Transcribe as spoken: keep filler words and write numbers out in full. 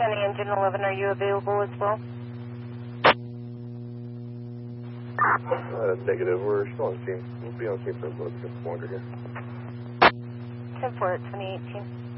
County Engine eleven, are you available as well? Uh, negative. We're still on scene. We'll be on scene for a little bit more here. ten four at twenty eighteen.